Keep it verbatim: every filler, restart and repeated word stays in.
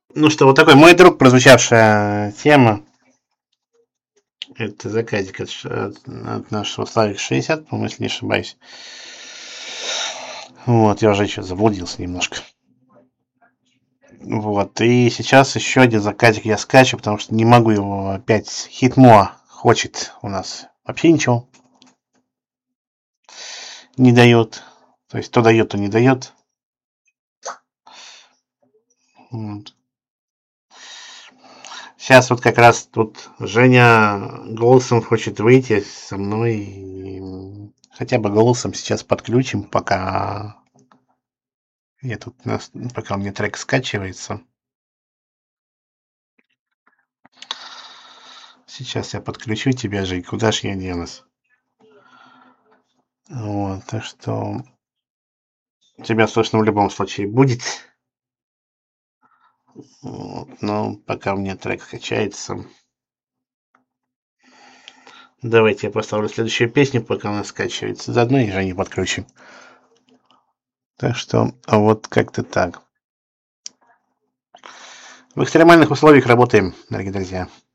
Ну что, вот такой мой друг, прозвучавшая тема. Это заказик от, от, от нашего Славик шестьдесят, по-моему, если не ошибаюсь. Вот, я уже еще заблудился немножко. Вот, и сейчас еще один заказик я скачу, потому что не могу его опять. Хитмо хочет у нас вообще ничего не дает. То есть то дает, то не дает. Вот. Сейчас вот как раз тут Женя голосом хочет выйти со мной. И хотя бы голосом сейчас подключим, пока я тут, пока у меня трек скачивается. Сейчас я подключу тебя, Жень, куда ж я денусь? Вот, так что тебя слышно в любом случае будет. Вот, но пока у меня трек качается. Давайте я поставлю следующую песню, пока она скачивается. Заодно и Женю подключим. Так что вот как-то так. В экстремальных условиях работаем, дорогие друзья.